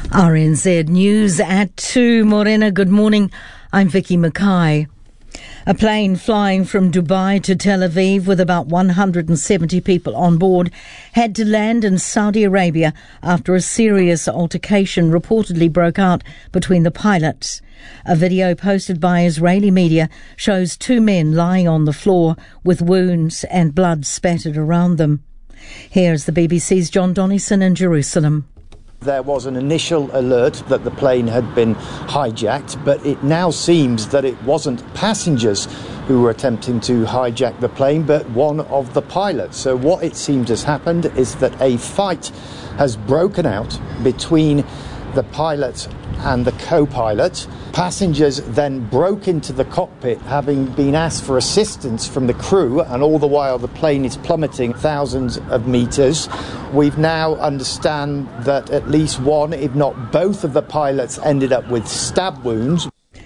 RNZ News at 2. Morena, good morning. I'm Vicky Mackay. A plane flying from Dubai to Tel Aviv with about 170 people on board had to land in Saudi Arabia after a serious altercation reportedly broke out between the pilots. A video posted by Israeli media shows two men lying on the floor with wounds and blood spattered around them. Here's the BBC's John Donison in Jerusalem. There was an initial alert that the plane had been hijacked, but it now seems that it wasn't passengers who were attempting to hijack the plane, but one of the pilots. So what it seems has happened is that a fight has broken out between the pilot and the co-pilot. Passengers then broke into the cockpit, having been asked for assistance from the crew, and all the while the plane is plummeting thousands of meters. We've now understand that at least one, if not both of the pilots ended up with stab wounds.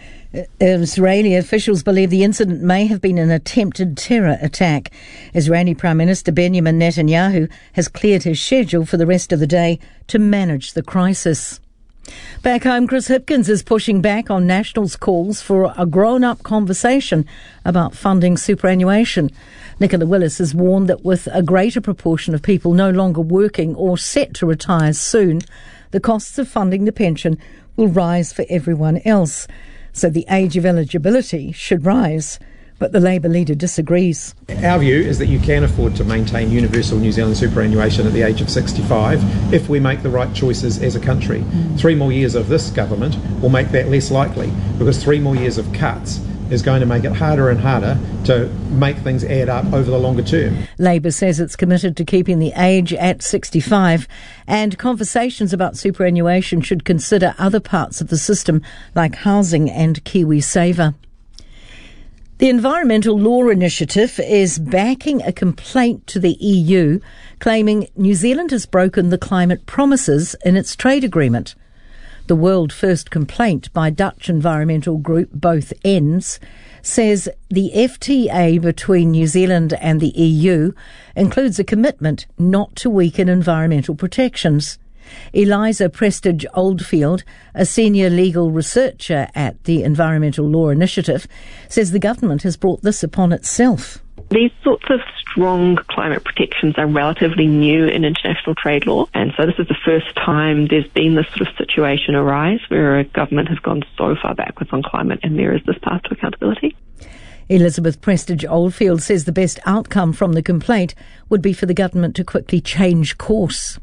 Israeli officials believe the incident may have been an attempted terror attack. Israeli Prime Minister Benjamin Netanyahu has cleared his schedule for the rest of the day to manage the crisis. Back home, Chris Hipkins is pushing back on National's calls for a grown-up conversation about funding superannuation. Nicola Willis has warned that with a greater proportion of people no longer working or set to retire soon, the costs of funding the pension will rise for everyone else. So the age of eligibility should rise. But the Labour leader disagrees. Our view is that you can afford to maintain universal New Zealand superannuation at the age of 65 if we make the right choices as a country. 3 more years of this government will make that less likely, because 3 more years of cuts is going to make it harder and harder to make things add up over the longer term. Labour says it's committed to keeping the age at 65, and conversations about superannuation should consider other parts of the system like housing and KiwiSaver. The Environmental Law Initiative is backing a complaint to the EU claiming New Zealand has broken the climate promises in its trade agreement. The world first complaint by Dutch environmental group Both Ends says the FTA between New Zealand and the EU includes a commitment not to weaken environmental protections. Eliza Prestige Oldfield, a senior legal researcher at the Environmental Law Initiative, says the government has brought this upon itself. These sorts of strong climate protections are relatively new in international trade law, and so this is the first time there's been this sort of situation arise where a government has gone so far backwards on climate and there is this path to accountability. Elizabeth Prestige Oldfield says the best outcome from the complaint would be for the government to quickly change course.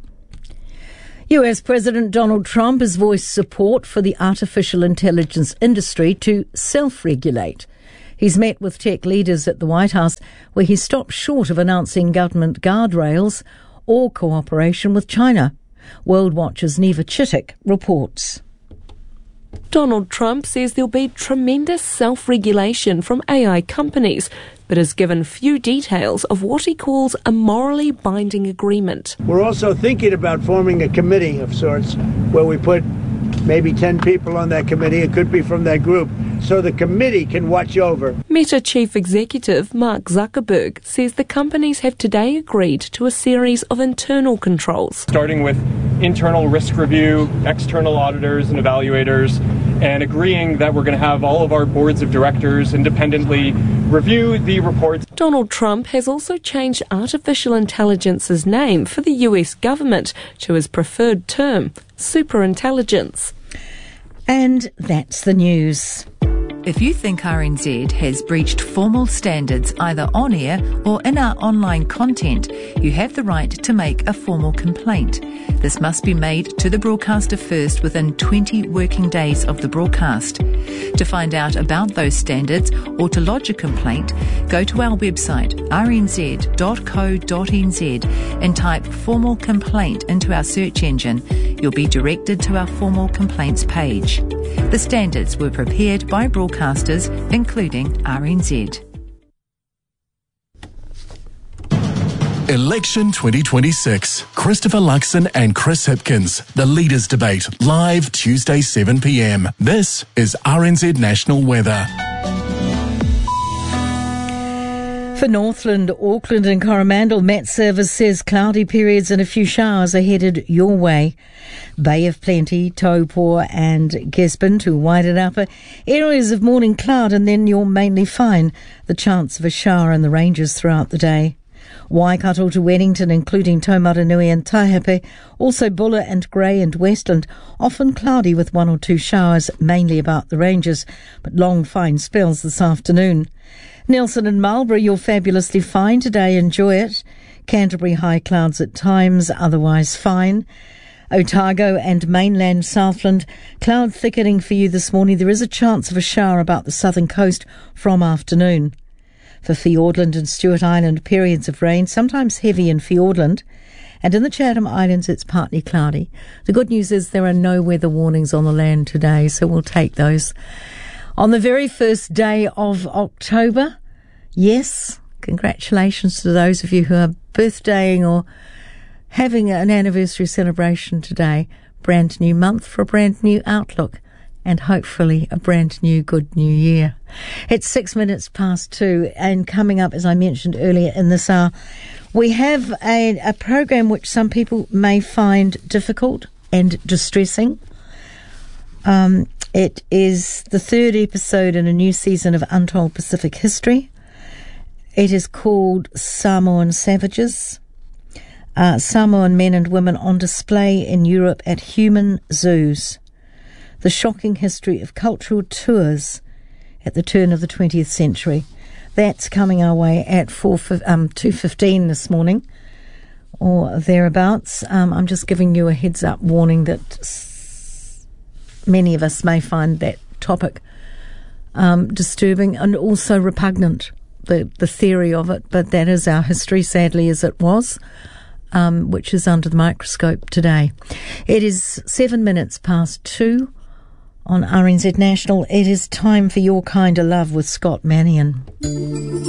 US President Donald Trump has voiced support for the artificial intelligence industry to self-regulate. He's met with tech leaders at the White House, where he stopped short of announcing government guardrails or cooperation with China. World Watch's Neva Chittick reports. Donald Trump says there'll be tremendous self-regulation from AI companies, but has given few details of what he calls a morally binding agreement. We're also thinking about forming a committee of sorts where we put maybe 10 people on that committee. It could be from that group, so the committee can watch over. Meta Chief Executive Mark Zuckerberg says the companies have today agreed to a series of internal controls. Starting with internal risk review, external auditors and evaluators, and agreeing that we're going to have all of our boards of directors independently review the reports. Donald Trump has also changed artificial intelligence's name for the US government to his preferred term, superintelligence. And that's the news. If you think RNZ has breached formal standards either on air or in our online content, you have the right to make a formal complaint. This must be made to the broadcaster first within 20 working days of the broadcast. To find out about those standards or to lodge a complaint, go to our website rnz.co.nz and type formal complaint into our search engine. You'll be directed to our formal complaints page. The standards were prepared by broadcasters, including RNZ. Election 2026. Christopher Luxon and Chris Hipkins. The Leaders' Debate. Live Tuesday 7 p.m. This is RNZ National Weather. For Northland, Auckland and Coromandel, Met Service says cloudy periods and a few showers are headed your way. Bay of Plenty, Taupo and Gisborne to Waitanapa. Areas of morning cloud and then you're mainly fine. The chance of a shower in the ranges throughout the day. Waikato to Wellington, including Taumaranui and Taihape. Also Buller and Grey and Westland. Often cloudy with 1 or 2 showers, mainly about the ranges, but long fine spells this afternoon. Nelson and Marlborough, you're fabulously fine today. Enjoy it. Canterbury, high clouds at times, otherwise fine. Otago and mainland Southland, cloud thickening for you this morning. There is a chance of a shower about the southern coast from afternoon. For Fiordland and Stewart Island, periods of rain, sometimes heavy in Fiordland. And in the Chatham Islands, it's partly cloudy. The good news is there are no weather warnings on the land today, so we'll take those. On the very first day of October, yes, congratulations to those of you who are birthdaying or having an anniversary celebration today. Brand new month for a brand new outlook and hopefully a brand new good new year. It's 6 minutes past 2 and coming up, as I mentioned earlier in this hour, we have a program which some people may find difficult and distressing. It is the 3rd episode in a new season of Untold Pacific History. It is called Samoan Savages. Samoan men and women on display in Europe at human zoos. The shocking history of cultural tours at the turn of the 20th century. That's coming our way at 2:15 this morning, or thereabouts. I'm just giving you a heads-up warning that many of us may find that topic disturbing and also repugnant, the theory of it, but that is our history, sadly, as it was, which is under the microscope today. It is 7 minutes past 2 on RNZ National. It is time for Your Kind of Love with Scott Mannion.